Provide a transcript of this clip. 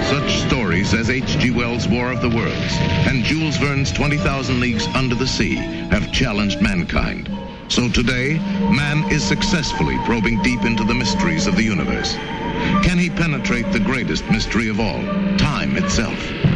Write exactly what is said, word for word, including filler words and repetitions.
Such stories as H G Wells' War of the Worlds and Jules Verne's twenty thousand Leagues Under the Sea have challenged mankind. So today, man is successfully probing deep into the mysteries of the universe. Can he penetrate the greatest mystery of all, time itself?